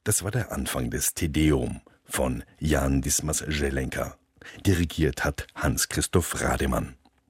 Das war der Anfang des Te Deum von Jan Dismas Zelenka. Dirigiert hat Hans-Christoph Rademann.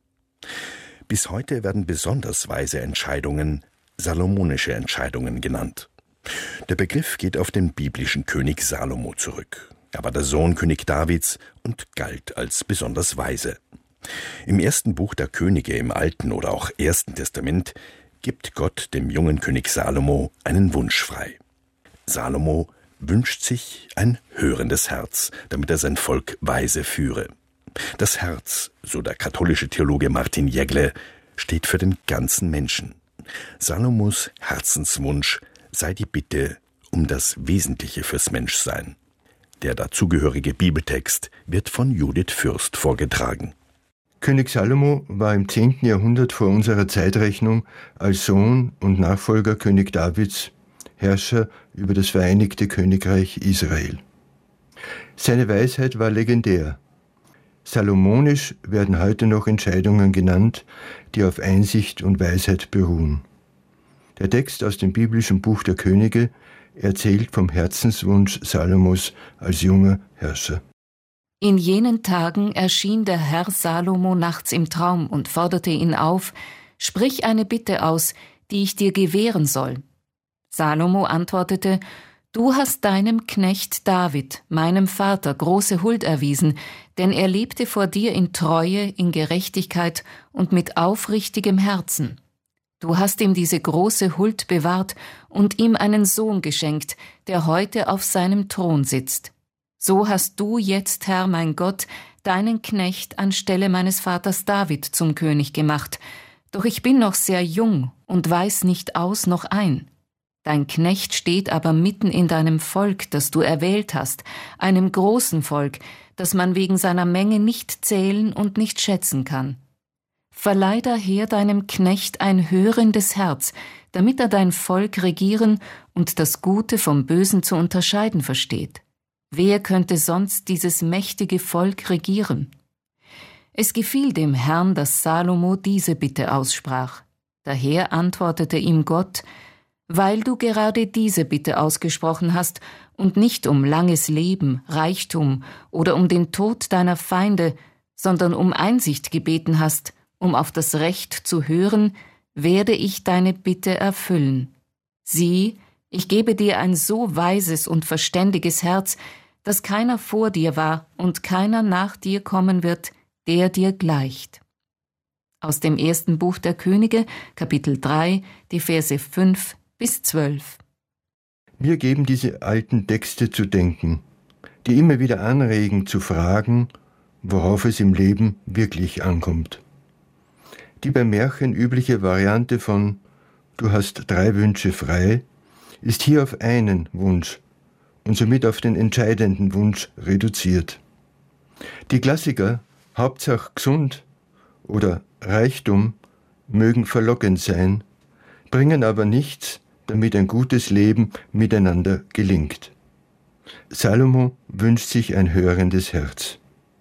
Bis heute werden besonders weise Entscheidungen salomonische Entscheidungen genannt. Der Begriff geht auf den biblischen König Salomo zurück. Er war der Sohn König Davids und galt als besonders weise. Im ersten Buch der Könige im Alten oder auch Ersten Testament gibt Gott dem jungen König Salomo einen Wunsch frei. Salomo wünscht sich ein hörendes Herz, damit er sein Volk weise führe. Das Herz, so der katholische Theologe Martin Jägle, steht für den ganzen Menschen. Salomos Herzenswunsch sei die Bitte um das Wesentliche fürs Menschsein. Der dazugehörige Bibeltext wird von Judith Fürst vorgetragen. König Salomo war im 10. Jahrhundert vor unserer Zeitrechnung als Sohn und Nachfolger König Davids Herrscher über das Vereinigte Königreich Israel. Seine Weisheit war legendär. Salomonisch werden heute noch Entscheidungen genannt, die auf Einsicht und Weisheit beruhen. Der Text aus dem biblischen Buch der Könige erzählt vom Herzenswunsch Salomos als junger Herrscher. In jenen Tagen erschien der Herr Salomo nachts im Traum und forderte ihn auf: Sprich eine Bitte aus, die ich dir gewähren soll. Salomo antwortete: Du hast deinem Knecht David, meinem Vater, große Huld erwiesen, denn er lebte vor dir in Treue, in Gerechtigkeit und mit aufrichtigem Herzen. Du hast ihm diese große Huld bewahrt und ihm einen Sohn geschenkt, der heute auf seinem Thron sitzt. So hast du jetzt, Herr mein Gott, deinen Knecht anstelle meines Vaters David zum König gemacht. Doch ich bin noch sehr jung und weiß nicht aus noch ein. Dein Knecht steht aber mitten in deinem Volk, das du erwählt hast, einem großen Volk, das man wegen seiner Menge nicht zählen und nicht schätzen kann. Verleih daher deinem Knecht ein hörendes Herz, damit er dein Volk regieren und das Gute vom Bösen zu unterscheiden versteht. Wer könnte sonst dieses mächtige Volk regieren? Es gefiel dem Herrn, dass Salomo diese Bitte aussprach. Daher antwortete ihm Gott: Weil du gerade diese Bitte ausgesprochen hast und nicht um langes Leben, Reichtum oder um den Tod deiner Feinde, sondern um Einsicht gebeten hast, um auf das Recht zu hören, werde ich deine Bitte erfüllen. Sieh, ich gebe dir ein so weises und verständiges Herz, dass keiner vor dir war und keiner nach dir kommen wird, der dir gleicht. Aus dem ersten Buch der Könige, Kapitel 3, die Verse 5 bis 12. Mir geben diese alten Texte zu denken, die immer wieder anregen zu fragen, worauf es im Leben wirklich ankommt. Die bei Märchen übliche Variante von »Du hast 3 Wünsche frei« ist hier auf einen Wunsch und somit auf den entscheidenden Wunsch reduziert. Die Klassiker »Hauptsache gesund« oder »Reichtum« mögen verlockend sein, bringen aber nichts, damit ein gutes Leben miteinander gelingt. Salomo wünscht sich ein hörendes Herz.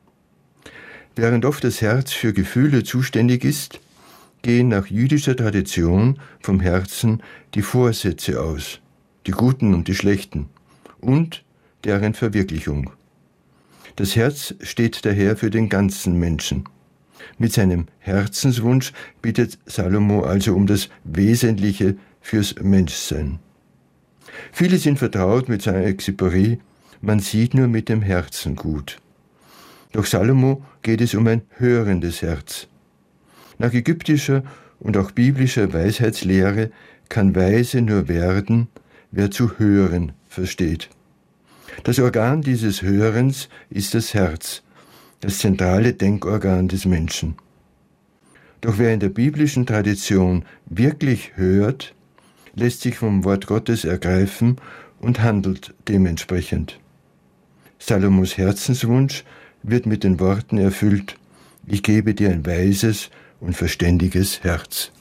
Während oft das Herz für Gefühle zuständig ist, gehen nach jüdischer Tradition vom Herzen die Vorsätze aus, die guten und die schlechten, und deren Verwirklichung. Das Herz steht daher für den ganzen Menschen. Mit seinem Herzenswunsch bittet Salomo also um das Wesentliche fürs Menschsein. Viele sind vertraut mit seiner Exuperie, man sieht nur mit dem Herzen gut. Doch Salomo geht es um ein hörendes Herz. Nach ägyptischer und auch biblischer Weisheitslehre kann weise nur werden, wer zu hören versteht. Das Organ dieses Hörens ist das Herz, das zentrale Denkorgan des Menschen. Doch wer in der biblischen Tradition wirklich hört, lässt sich vom Wort Gottes ergreifen und handelt dementsprechend. Salomos Herzenswunsch wird mit den Worten erfüllt: Ich gebe dir ein weises und verständiges Herz.